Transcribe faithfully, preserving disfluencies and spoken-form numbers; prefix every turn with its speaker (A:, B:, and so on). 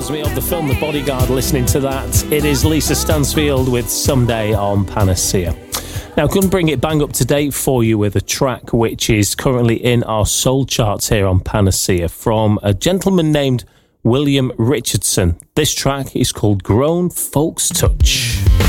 A: reminds me of the film The Bodyguard, listening to that. It is Lisa Stansfield with Someday on Panacea. Now, couldn't bring it bang up to date for you with a track which is currently in our soul charts here on Panacea from a gentleman named William Richardson. This track is called Grown Folks Touch.